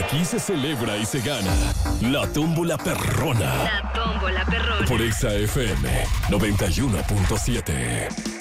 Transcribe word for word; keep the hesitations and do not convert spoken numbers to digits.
Aquí se celebra y se gana la tómbola perrona. La tómbola perrona. Por Exa F M noventa y uno punto siete.